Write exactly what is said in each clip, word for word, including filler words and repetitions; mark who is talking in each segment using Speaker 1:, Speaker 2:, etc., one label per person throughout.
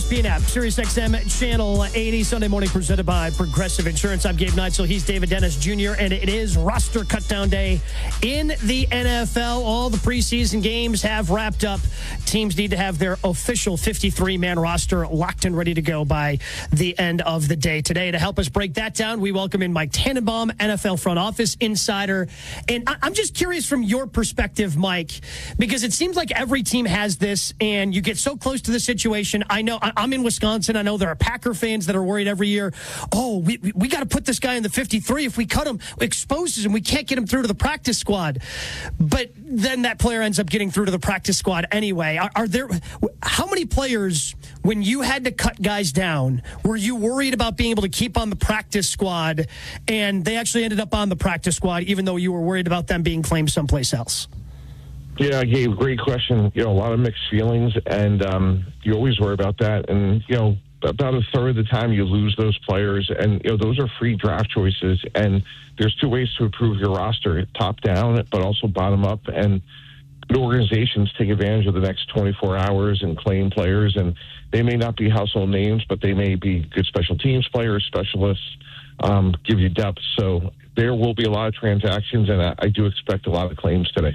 Speaker 1: S P N app, SiriusXM Channel eighty, Sunday morning presented by Progressive Insurance. I'm Gabe Neitzel. He's David Dennis Junior, and it is roster cutdown day in the N F L. All the preseason games have wrapped up. Teams need to have their official fifty-three man roster locked and ready to go by the end of the day today. To help us break that down, we welcome in Mike Tannenbaum, N F L front office insider. And I'm just curious from your perspective, Mike, because it seems like every team has this, and you get so close to the situation. I know I'm in Wisconsin. I know there are Packer fans that are worried every year. Oh, we we, we got to put this guy in the fifty-three. If we cut him, it exposes him. We can't get him through to the practice squad. But then that player ends up getting through to the practice squad anyway. Are, are there? How many players, when you had to cut guys down, were you worried about being able to keep on the practice squad, and they actually ended up on the practice squad, even though you were worried about them being claimed someplace else?
Speaker 2: Yeah, Gabe, great question. You know, a lot of mixed feelings, and um, you always worry about that. And, you know, about a third of the time you lose those players, and, you know, those are free draft choices. And there's two ways to improve your roster, top down, but also bottom up. And good organizations take advantage of the next twenty-four hours and claim players. And they may not be household names, but they may be good special teams players, specialists, um, give you depth. So there will be a lot of transactions, and I, I do expect a lot of claims today.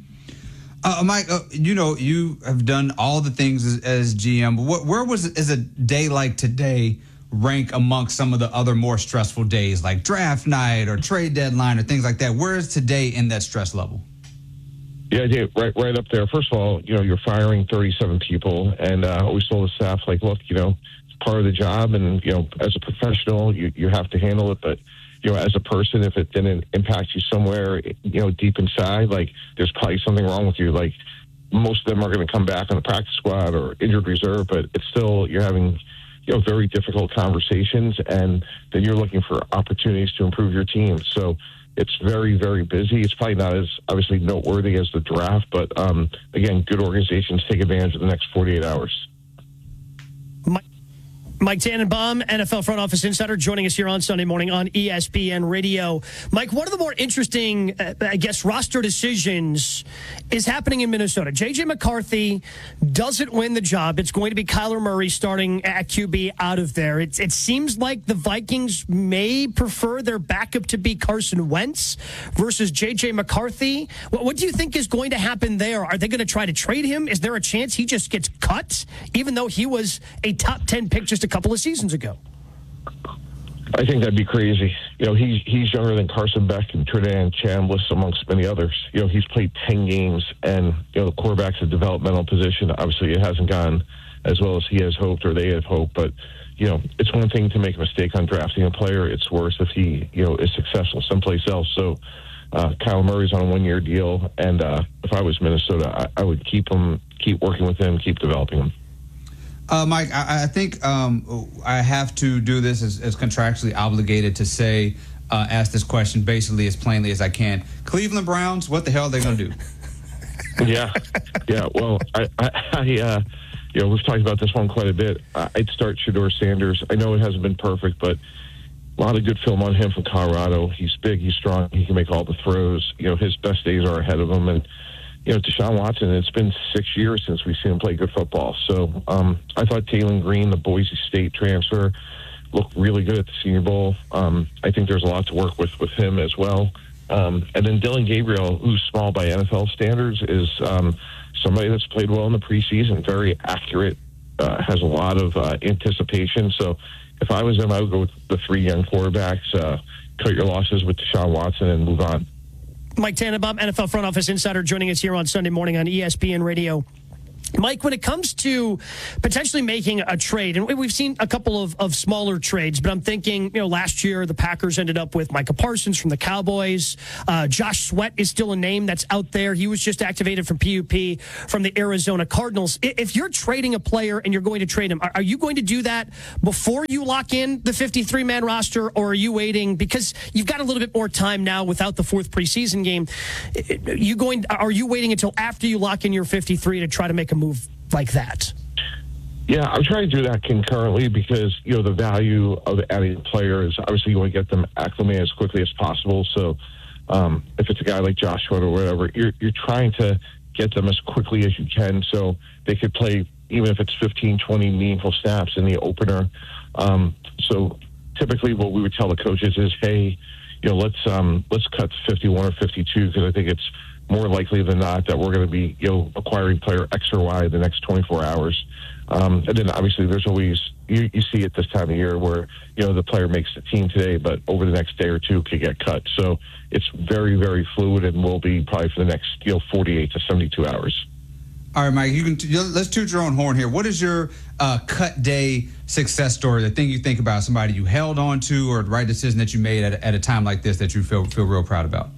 Speaker 3: Uh, Mike, uh, you know, you have done all the things as, as G M. What, where was is a day like today rank amongst some of the other more stressful days, like draft night or trade deadline or things like that? Where is today in that stress level?
Speaker 2: Yeah, Dave, right, right up there. First of all, you know, you're firing thirty-seven people, and uh, always told the staff, like, look, you know, it's part of the job, and you know, as a professional, you you have to handle it, but. You know, as a person, if it didn't impact you somewhere, you know, deep inside, like there's probably something wrong with you. Like most of them are going to come back on the practice squad or injured reserve, but it's still, you're having, you know, very difficult conversations, and then you're looking for opportunities to improve your team. So it's very, very busy. It's probably not as obviously noteworthy as the draft, but um, again, good organizations take advantage of the next forty-eight hours.
Speaker 1: My- Mike Tannenbaum, N F L front office insider, joining us here on Sunday morning on E S P N Radio. Mike, one of the more interesting, uh, I guess, roster decisions is happening in Minnesota. J J McCarthy doesn't win the job. It's going to be Kyler Murray starting at Q B out of there. It, it seems like the Vikings may prefer their backup to be Carson Wentz versus J J McCarthy. What, what do you think is going to happen there? Are they going to try to trade him? Is there a chance he just gets cut, even though he was a top ten pick just a couple of seasons ago?
Speaker 2: I think that'd be crazy. You know, he's he's younger than Carson Beck and Trinidad Chambliss, amongst many others. You know, he's played ten games, and you know, the quarterback's a developmental position. Obviously, it hasn't gone as well as he has hoped or they have hoped. But you know, it's one thing to make a mistake on drafting a player. It's worse if he you know is successful someplace else. So, uh, Kyle Murray's on a one-year deal, and uh, if I was Minnesota, I, I would keep him, keep working with him, keep developing him.
Speaker 3: Uh, Mike, I, I think um, I have to do this as, as contractually obligated to say, uh, ask this question basically as plainly as I can. Cleveland Browns, what the hell are they going to do?
Speaker 2: Yeah, yeah. Well, I, I, I uh, you know, we've talked about this one quite a bit. I'd start Shedeur Sanders. I know it hasn't been perfect, but a lot of good film on him from Colorado. He's big, he's strong, he can make all the throws. You know, his best days are ahead of him, and you know, Deshaun Watson, it's been six years since we've seen him play good football. So um, I thought Taylor Green, the Boise State transfer, looked really good at the Senior Bowl. Um, I think there's a lot to work with with him as well. Um, and then Dylan Gabriel, who's small by N F L standards, is um, somebody that's played well in the preseason, very accurate, uh, has a lot of uh, anticipation. So if I was him, I would go with the three young quarterbacks, uh, cut your losses with Deshaun Watson, and move on.
Speaker 1: Mike Tannenbaum, N F L front office insider, joining us here on Sunday morning on E S P N Radio. Mike, when it comes to potentially making a trade, and we've seen a couple of, of smaller trades, but I'm thinking, you know, last year the Packers ended up with Micah Parsons from the Cowboys. Uh, Josh Sweat is still a name that's out there. He was just activated from P U P from the Arizona Cardinals. If you're trading a player and you're going to trade him, are you going to do that before you lock in the fifty-three man roster, or are you waiting because you've got a little bit more time now without the fourth preseason game? You going? Are you waiting until after you lock in your fifty-three to try to make a move like that?
Speaker 2: Yeah, I'm trying to do that concurrently because, you know, the value of adding a player is obviously you want to get them acclimated as quickly as possible. So um, if it's a guy like Joshua or whatever, you're, you're trying to get them as quickly as you can so they could play even if it's fifteen, twenty meaningful snaps in the opener. Um, so typically what we would tell the coaches is, hey, you know, let's um, let's cut fifty-one or fifty-two, because I think it's more likely than not that we're going to be, you know, acquiring player X or Y the next twenty-four hours. Um, and then obviously there's always, you, you see it this time of year where, you know, the player makes the team today, but over the next day or two could get cut. So it's very, very fluid, and will be probably for the next, you know, forty-eight to seventy-two hours.
Speaker 3: All right, Mike, you can t- let's toot your own horn here. What is your uh, cut day success story? The thing you think about, somebody you held on to, or the right decision that you made at, at a time like this that you feel feel real proud about?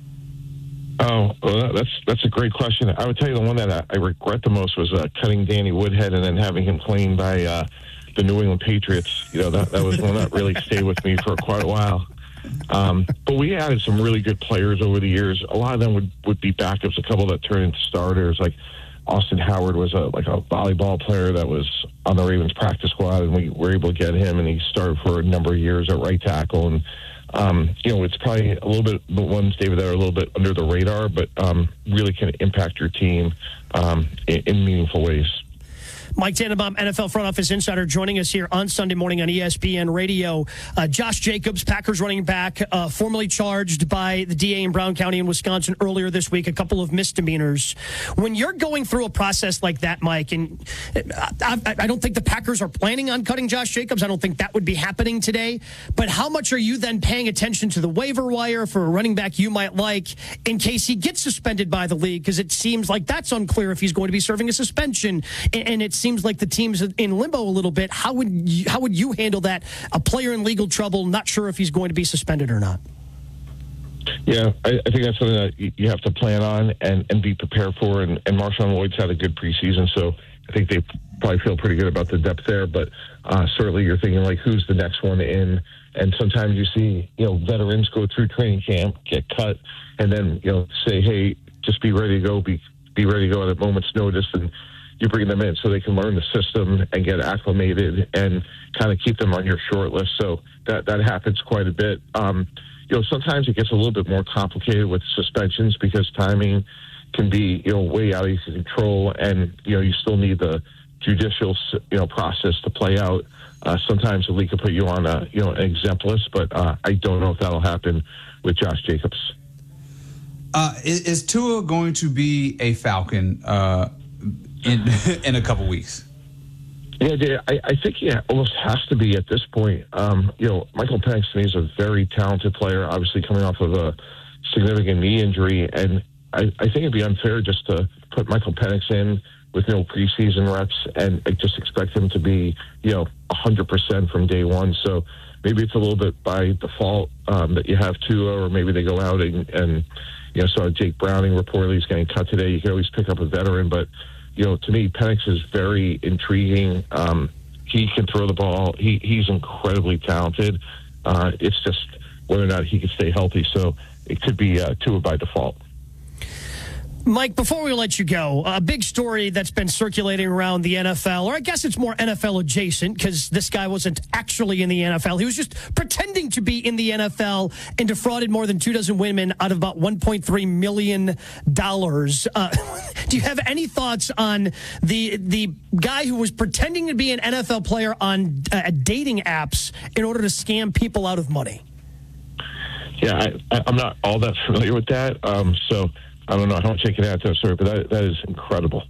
Speaker 2: Oh, well, that's that's a great question. I would tell you the one that I, I regret the most was uh, cutting Danny Woodhead and then having him claimed by uh, the New England Patriots. You know, that, that was one that really stayed with me for quite a while. Um, but we added some really good players over the years. A lot of them would, would be backups, a couple that turned into starters. Like Austin Howard was a like a volleyball player that was on the Ravens practice squad, and we were able to get him, and he started for a number of years at right tackle. And Um, you know, it's probably a little bit, the ones, David, that are a little bit under the radar, but um, really can impact your team um, in, in meaningful ways.
Speaker 1: Mike Tannenbaum, N F L front office insider, joining us here on Sunday morning on E S P N Radio. Uh, Josh Jacobs, Packers running back, uh, formerly charged by the D A in Brown County in Wisconsin earlier this week, a couple of misdemeanors. When you're going through a process like that, Mike, and I, I, I don't think the Packers are planning on cutting Josh Jacobs. I don't think that would be happening today. But how much are you then paying attention to the waiver wire for a running back you might like in case he gets suspended by the league? Because it seems like that's unclear if he's going to be serving a suspension, and, and it's seems like the team's in limbo a little bit. How would you, how would you handle that? A player in legal trouble, not sure if he's going to be suspended or not.
Speaker 2: Yeah, I, I think that's something that you have to plan on and, and be prepared for. And, and Marshawn Lloyd's had a good preseason, so I think they probably feel pretty good about the depth there. But uh, certainly you're thinking, like, who's the next one in? And sometimes you see, you know, veterans go through training camp, get cut, and then, you know, say, hey, just be ready to go, be, be ready to go at a moment's notice. And you bring them in so they can learn the system and get acclimated and kind of keep them on your short list. So that, that happens quite a bit. Um, you know, sometimes it gets a little bit more complicated with suspensions because timing can be, you know, way out of your control, and, you know, you still need the judicial, you know, process to play out. Uh, sometimes the league can put you on a, you know, an exempt list, but uh, I don't know if that'll happen with Josh Jacobs.
Speaker 3: Uh, is, is Tua going to be a Falcon uh, in in a couple weeks?
Speaker 2: Yeah, I, I think he almost has to be at this point. Um, you know, Michael Penix to me is a very talented player, obviously coming off of a significant knee injury, and I, I think it'd be unfair just to put Michael Penix in with no preseason reps and just expect him to be, you know, one hundred percent from day one. So maybe it's a little bit by default um, that you have Tua, or maybe they go out and, and you know, so Jake Browning reportedly is getting cut today. You can always pick up a veteran, but you know, to me, Penix is very intriguing. Um, he can throw the ball. He, he's incredibly talented. Uh, it's just whether or not he can stay healthy. So it could be uh, Tua by default.
Speaker 1: Mike, before we let you go, a big story that's been circulating around the N F L, or I guess it's more N F L adjacent, because this guy wasn't actually in the N F L. He was just pretending to be in the N F L and defrauded more than two dozen women out of about one point three million dollars. Uh, do you have any thoughts on the the guy who was pretending to be an N F L player on uh, dating apps in order to scam people out of money?
Speaker 2: Yeah, I, I'm not all that familiar with that, um, so I don't know. I don't take it out to that story, but that, that is incredible.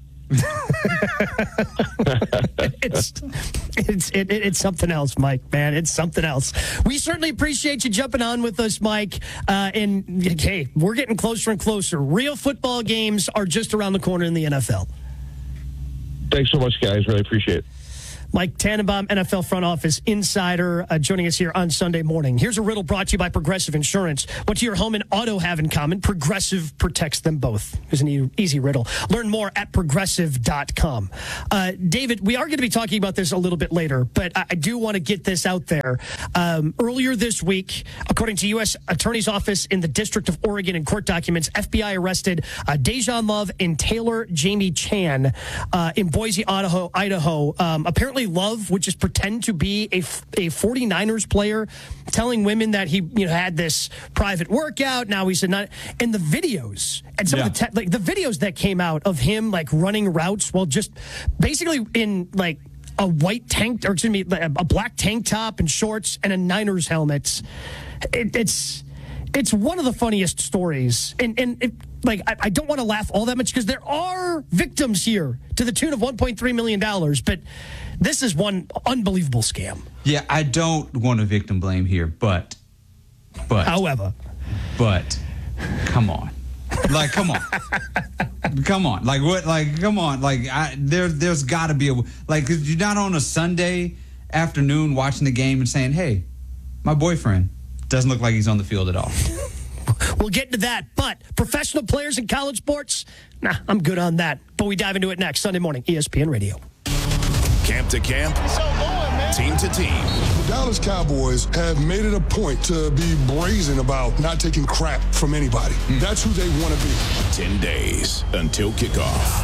Speaker 1: it's it's it, it's something else, Mike, man. It's something else. We certainly appreciate you jumping on with us, Mike. Uh, and, hey, we're getting closer and closer. Real football games are just around the corner in the N F L.
Speaker 2: Thanks so much, guys. Really appreciate it.
Speaker 1: Mike Tannenbaum, N F L front office insider, uh, joining us here on Sunday morning. Here's a riddle brought to you by Progressive Insurance. What do your home and auto have in common? Progressive protects them both. It's an e- easy riddle. Learn more at progressive dot com. Uh, David, we are going to be talking about this a little bit later, but I, I do want to get this out there. Um, earlier this week, according to U S Attorney's Office in the District of Oregon in court documents, F B I arrested uh, Dejan Love and Taylor Jamie Chan uh, in Boise, Idaho. Idaho. Um, apparently, apparently love, which is pretend to be a, a 49ers player, telling women that he you know had this private workout. Now he's a not and the videos and some
Speaker 3: Yeah.
Speaker 1: of the te- like the videos that came out of him like running routes while just basically in like a white tank or excuse me a black tank top and shorts and a Niners helmet. It, it's it's one of the funniest stories, and and it, like I, I don't want to laugh all that much because there are victims here to the tune of one point three million dollars, but this is one unbelievable scam.
Speaker 3: Yeah, I don't want to victim blame here, but, but,
Speaker 1: However,
Speaker 3: but, come on, like, come on, come on, like what, like, come on, like, I, there, there's got to be a like, 'cause you're not on a Sunday afternoon watching the game and saying, hey, my boyfriend doesn't look like he's on the field at all.
Speaker 1: we'll get into that. But professional players in college sports, nah, I'm good on that. But we dive into it next Sunday morning, E S P N Radio.
Speaker 4: Camp to camp, team to team.
Speaker 5: The Dallas Cowboys have made it a point to be brazen about not taking crap from anybody. That's who they want to be.
Speaker 4: Ten days until kickoff.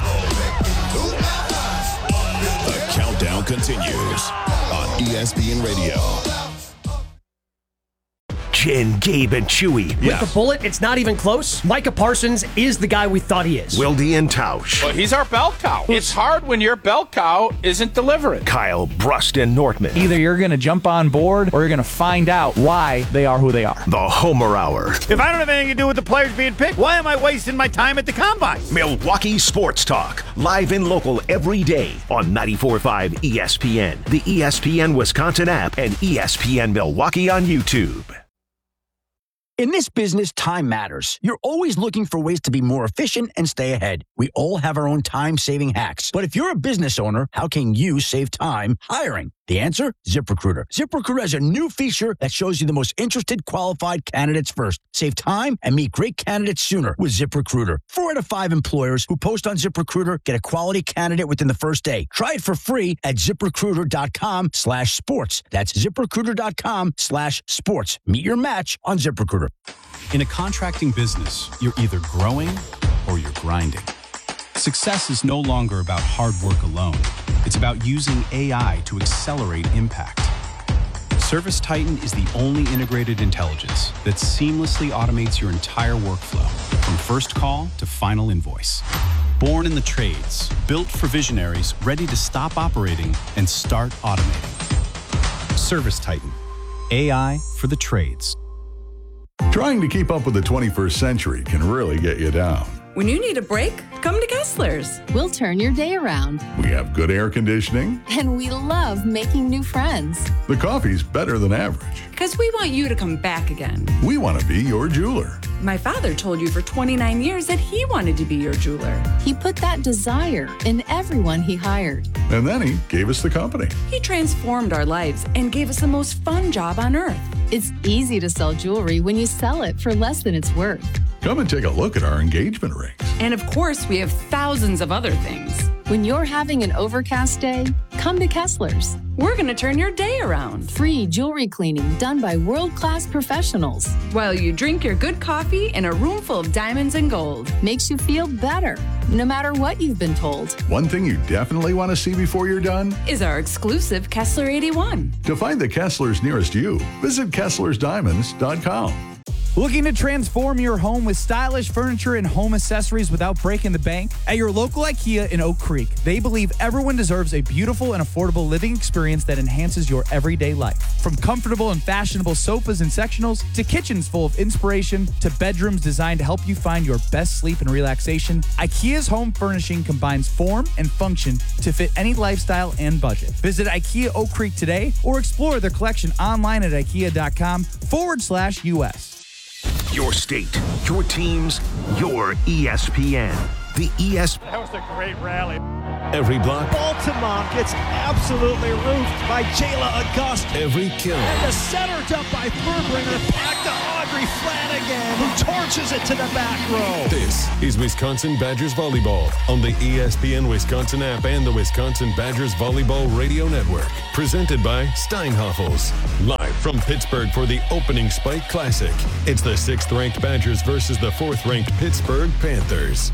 Speaker 4: The countdown continues on E S P N Radio.
Speaker 6: Jen, Gabe, and Chewy.
Speaker 1: With the bullet, it's not even close. Micah Parsons is the guy we thought he is.
Speaker 6: Wildy and Tausch.
Speaker 7: Well, he's our bell cow. It's hard when your bell cow isn't delivering.
Speaker 6: Kyle, Brust, and Nortman.
Speaker 8: Either you're going to jump on board or you're going to find out why they are who they are.
Speaker 6: The Homer Hour.
Speaker 9: If I don't have anything to do with the players being picked, why am I wasting my time at the Combine?
Speaker 6: Milwaukee Sports Talk. Live and local every day on ninety-four point five E S P N, the E S P N Wisconsin app, and E S P N Milwaukee on YouTube.
Speaker 10: In this business, time matters. You're always looking for ways to be more efficient and stay ahead. We all have our own time-saving hacks. But if you're a business owner, how can you save time hiring? The answer? ZipRecruiter. ZipRecruiter has a new feature that shows you the most interested qualified candidates first. Save time and meet great candidates sooner with ZipRecruiter. Four out of five employers who post on ZipRecruiter get a quality candidate within the first day. Try it for free at ZipRecruiter.com slash sports. That's ZipRecruiter.com slash sports. Meet your match on ZipRecruiter.
Speaker 11: In a contracting business, you're either growing or you're grinding. Success is no longer about hard work alone. It's about using A I to accelerate impact. ServiceTitan is the only integrated intelligence that seamlessly automates your entire workflow, from first call to final invoice. Born in the trades, built for visionaries ready to stop operating and start automating. ServiceTitan, A I for the trades.
Speaker 12: Trying to keep up with the twenty-first century can really get you down.
Speaker 13: When you need a break, come to Kessler's.
Speaker 14: We'll turn your day around.
Speaker 12: We have good air conditioning.
Speaker 14: And we love making new friends.
Speaker 12: The coffee's better than average.
Speaker 13: Because we want you to come back again.
Speaker 12: We want to be your jeweler.
Speaker 13: My father told you for twenty-nine years that he wanted to be your jeweler.
Speaker 14: He put that desire in everyone he hired.
Speaker 12: And then he gave us the company.
Speaker 13: He transformed our lives and gave us the most fun job on earth.
Speaker 14: It's easy to sell jewelry when you sell it for less than it's worth.
Speaker 12: Come and take a look at our engagement rings.
Speaker 13: And of course, we have thousands of other things.
Speaker 14: When you're having an overcast day, come to Kessler's.
Speaker 13: We're going to turn your day around.
Speaker 14: Free jewelry cleaning done by world-class professionals.
Speaker 13: While you drink your good coffee in a room full of diamonds and gold.
Speaker 14: Makes you feel better, no matter what you've been told.
Speaker 12: One thing you definitely want to see before you're done
Speaker 13: is our exclusive Kessler eighty-one.
Speaker 12: To find the Kesslers nearest you, visit Kessler's Diamonds dot com.
Speaker 8: Looking to transform your home with stylish furniture and home accessories without breaking the bank? At your local IKEA in Oak Creek, they believe everyone deserves a beautiful and affordable living experience that enhances your everyday life. From comfortable and fashionable sofas and sectionals, to kitchens full of inspiration, to bedrooms designed to help you find your best sleep and relaxation, IKEA's home furnishing combines form and function to fit any lifestyle and budget. Visit IKEA Oak Creek today or explore their collection online at ikea.com forward slash US.
Speaker 6: Your state, your teams, your E S P N. The E S P N.
Speaker 9: That was a great rally.
Speaker 4: Every block.
Speaker 9: Baltimore gets absolutely roofed by Jayla Auguste.
Speaker 4: Every kill.
Speaker 9: And the center dump by Furbringer. Back to Audrey Flanagan, who torches it to the back row.
Speaker 4: This is Wisconsin Badgers Volleyball on the E S P N Wisconsin app and the Wisconsin Badgers Volleyball Radio Network. Presented by Steinhoffels. Live from Pittsburgh for the opening Spike Classic. It's the sixth-ranked Badgers versus the fourth-ranked Pittsburgh Panthers.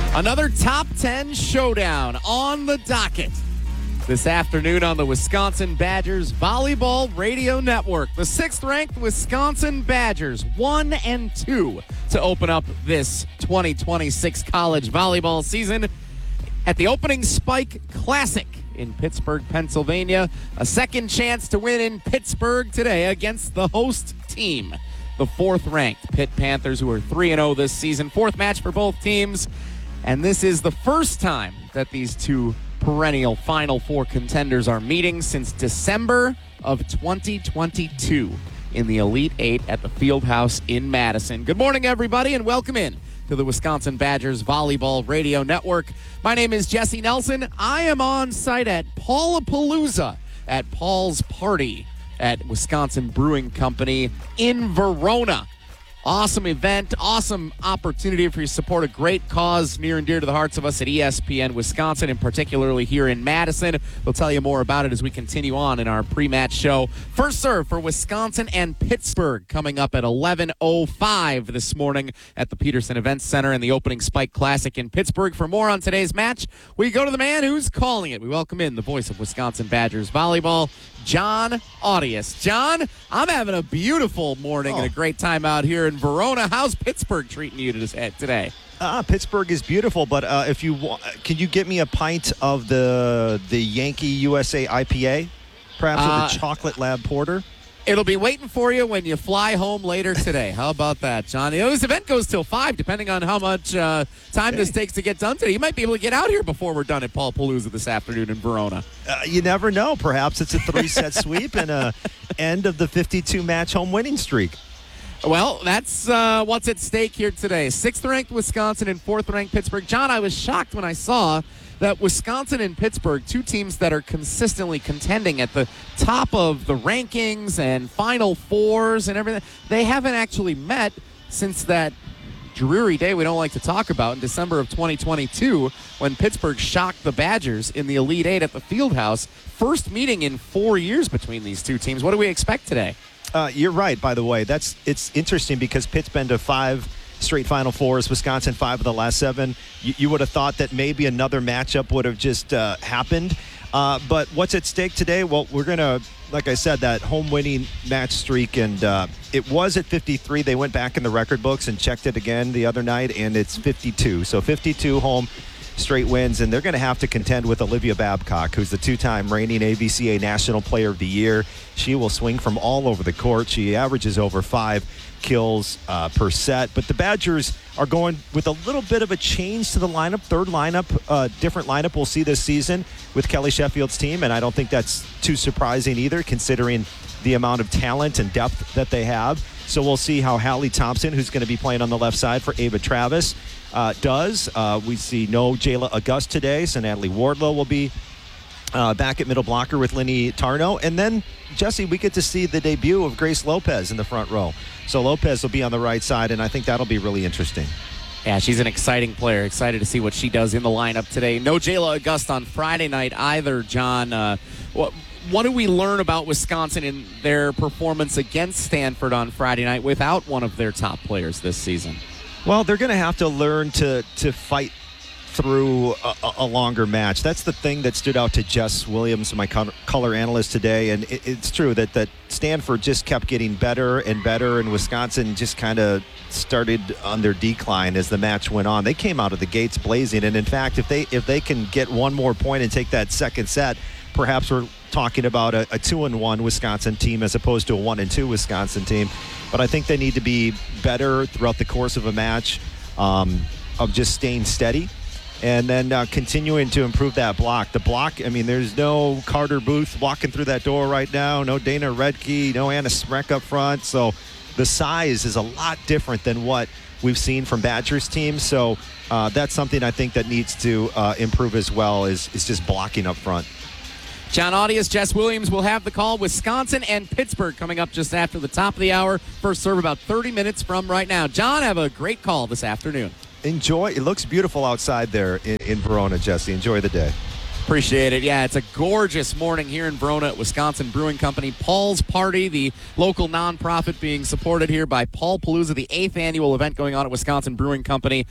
Speaker 15: Another top ten showdown on the docket this afternoon on the Wisconsin Badgers Volleyball Radio Network. The sixth-ranked Wisconsin Badgers, one and two to open up this twenty twenty-six college volleyball season at the Opening Spike Classic in Pittsburgh, Pennsylvania. A second chance to win in Pittsburgh today against the host team, the fourth-ranked Pitt Panthers, who are three and oh this season. Fourth match for both teams, and this is the first time that these two perennial Final Four contenders are meeting since December of twenty twenty-two in the Elite Eight at the Fieldhouse in Madison. Good morning, everybody, and welcome in to the Wisconsin Badgers Volleyball Radio Network. My name is Jesse Nelson. I am on site at Paulapalooza at Paul's Party at Wisconsin Brewing Company in Verona. Awesome event, awesome opportunity for you to support a great cause near and dear to the hearts of us at E S P N Wisconsin, and particularly here in Madison. We'll tell you more about it as we continue on in our pre-match show. First serve for Wisconsin and Pittsburgh coming up at eleven oh five this morning at the Peterson Events Center in the Opening Spike Classic in Pittsburgh. For more on today's match, we go to the man who's calling it. We welcome in the voice of Wisconsin Badgers volleyball, John Audius. John, I'm having a beautiful morning oh. and a great time out here in Verona. How's Pittsburgh treating you today?
Speaker 16: Uh, Pittsburgh is beautiful, but uh, if you want, can you get me a pint of the the Yankee U S A I P A, perhaps
Speaker 15: uh,
Speaker 16: with the chocolate lab porter?
Speaker 15: It'll be waiting for you when you fly home later today. How about that, John? You know, this event goes till five, depending on how much uh, time hey. this takes to get done today. You might be able to get out here before we're done at Paulapalooza this afternoon in Verona.
Speaker 16: Uh, you never know. Perhaps it's a three-set sweep and a end of the fifty-two match home winning streak.
Speaker 15: Well, that's uh, what's at stake here today. Sixth-ranked Wisconsin and fourth-ranked Pittsburgh. John, I was shocked when I saw that Wisconsin and Pittsburgh, two teams that are consistently contending at the top of the rankings and Final Fours and everything, they haven't actually met since that dreary day we don't like to talk about in December of twenty twenty-two when Pittsburgh shocked the Badgers in the Elite Eight at the Fieldhouse. First meeting in four years between these two teams. What do we expect today?
Speaker 16: Uh, you're right, by the way. That's it's interesting because Pitt's been to five straight Final Fours, Wisconsin five of the last seven. You, you would have thought that maybe another matchup would have just uh, happened. Uh, but what's at stake today? Well, we're going to, like I said, that home winning match streak, and uh, it was at fifty-three. They went back in the record books and checked it again the other night, and it's fifty-two. So fifty-two home straight wins, and they're going to have to contend with Olivia Babcock, who's the two-time reigning A B C A National Player of the Year. She will swing from all over the court. She averages over five kills uh, per set. But the Badgers are going with a little bit of a change to the lineup, third lineup, uh, different lineup we'll see this season with Kelly Sheffield's team, and I don't think that's too surprising either, considering the amount of talent and depth that they have. So we'll see how Hallie Thompson, who's going to be playing on the left side for Ava Travis, uh, does. Uh, we see no Jayla August today, so Natalie Wardlow will be uh, back at middle blocker with Linny Tarno. And then, Jesse, we get to see the debut of Grace Lopez in the front row. So Lopez will be on the right side, and I think that'll be really interesting.
Speaker 15: Yeah, she's an exciting player. Excited to see what she does in the lineup today. No Jayla August on Friday night either, John. Uh, what, what do we learn about Wisconsin in their performance against Stanford on Friday night without one of their top players this season?
Speaker 16: Well, they're going to have to learn to to fight through a, a longer match. That's the thing that stood out to Jess Williams, my color analyst today, and it, it's true that, that Stanford just kept getting better and better, and Wisconsin just kind of started on their decline as the match went on. They came out of the gates blazing, and in fact, if they if they can get one more point and take that second set, perhaps we're talking about a, a two and one Wisconsin team as opposed to a one and two Wisconsin team. But I think they need to be better throughout the course of a match, um, of just staying steady and then uh, continuing to improve that block. The block, I mean, there's no Carter Booth walking through that door right now, no Dana Redke, no Anna Smrek up front. So the size is a lot different than what we've seen from Badgers teams. So uh, that's something I think that needs to uh, improve as well, is, is just blocking up front.
Speaker 15: John Audius, Jess Williams will have the call. Wisconsin and Pittsburgh coming up just after the top of the hour. First serve about thirty minutes from right now. John, have a great call this afternoon.
Speaker 16: Enjoy. It looks beautiful outside there in, in Verona, Jesse. Enjoy the day.
Speaker 15: Appreciate it. Yeah, it's a gorgeous morning here in Verona at Wisconsin Brewing Company. Paul's Party, the local nonprofit being supported here by Paulapalooza, the eighth annual event going on at Wisconsin Brewing Company.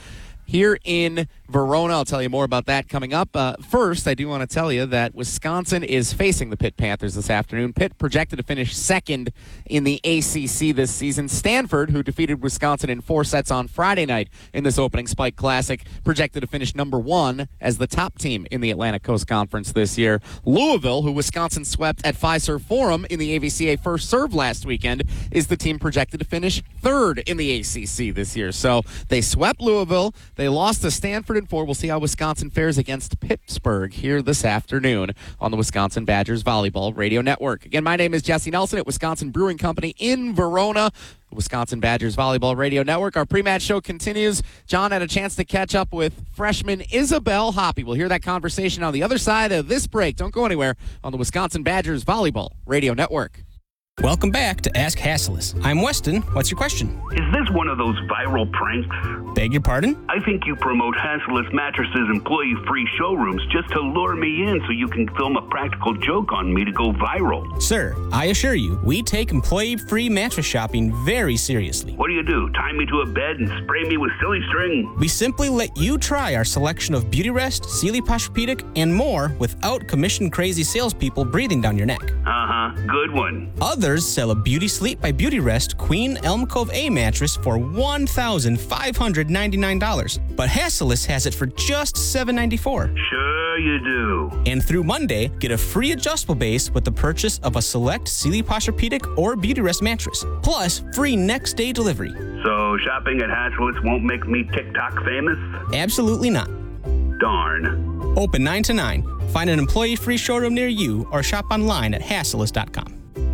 Speaker 15: here in Verona. I'll tell you more about that coming up. Uh, first, I do want to tell you that Wisconsin is facing the Pitt Panthers this afternoon. Pitt projected to finish second in the A C C this season. Stanford, who defeated Wisconsin in four sets on Friday night in this opening Spike Classic, projected to finish number one as the top team in the Atlantic Coast Conference this year. Louisville, who Wisconsin swept at Fiserv Forum in the A V C A First Serve last weekend, is the team projected to finish third in the A C C this year. So they swept Louisville. They lost to Stanford in four. We'll see how Wisconsin fares against Pittsburgh here this afternoon on the Wisconsin Badgers Volleyball Radio Network. Again, my name is Jesse Nelson at Wisconsin Brewing Company in Verona. The Wisconsin Badgers Volleyball Radio Network. Our pre-match show continues. John had a chance to catch up with freshman Isabel Hoppe. We'll hear that conversation on the other side of this break. Don't go anywhere on the Wisconsin Badgers Volleyball Radio Network.
Speaker 17: Welcome back to Ask Hasslis. I'm Weston. What's your question?
Speaker 18: Is this one of those viral pranks?
Speaker 17: Beg your pardon?
Speaker 18: I think you promote Hasslis Mattresses employee-free showrooms just to lure me in so you can film a practical joke on me to go viral.
Speaker 17: Sir, I assure you, we take employee-free mattress shopping very seriously.
Speaker 18: What do you do? Tie me to a bed and spray me with silly string?
Speaker 17: We simply let you try our selection of Beautyrest, Sealy Posturepedic, and more without commission-crazy salespeople breathing down your neck.
Speaker 18: Uh-huh. Good one.
Speaker 17: Other sell a Beauty Sleep by Beautyrest Queen Elm Cove A mattress for one thousand five hundred ninety-nine dollars. But Hasslis has it for just seven hundred ninety-four dollars.
Speaker 18: Sure you do.
Speaker 17: And through Monday, get a free adjustable base with the purchase of a select Sealy Posturepedic or Beautyrest mattress. Plus, free next day delivery.
Speaker 18: So shopping at Hasslis won't make me TikTok famous?
Speaker 17: Absolutely not.
Speaker 18: Darn.
Speaker 17: Open nine to nine. Find an employee-free showroom near you or shop online at hasslis dot com.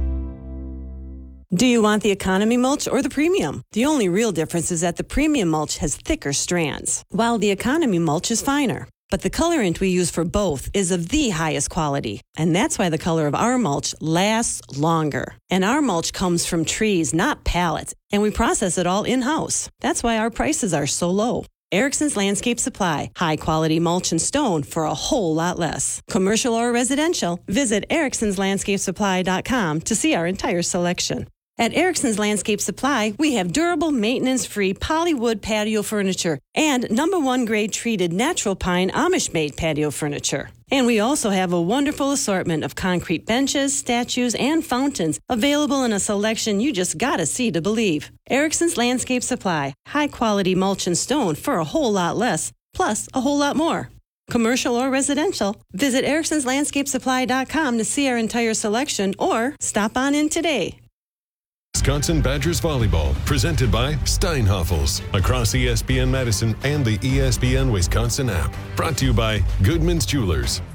Speaker 19: Do you want the economy mulch or the premium? The only real difference is that the premium mulch has thicker strands, while the economy mulch is finer. But the colorant we use for both is of the highest quality, and that's why the color of our mulch lasts longer. And our mulch comes from trees, not pallets, and we process it all in-house. That's why our prices are so low. Erickson's Landscape Supply, high-quality mulch and stone for a whole lot less. Commercial or residential, visit ericksons landscape supply dot com to see our entire selection. At Erickson's Landscape Supply, we have durable, maintenance-free polywood patio furniture and number one grade treated natural pine Amish-made patio furniture. And we also have a wonderful assortment of concrete benches, statues, and fountains available in a selection you just gotta see to believe. Erickson's Landscape Supply, high-quality mulch and stone for a whole lot less, plus a whole lot more. Commercial or residential, visit ericksons landscape supply dot com to see our entire selection or stop on in today.
Speaker 4: Wisconsin Badgers Volleyball, presented by Steinhoffels, across E S P N Madison and the E S P N Wisconsin app. Brought to you by Goodman's Jewelers,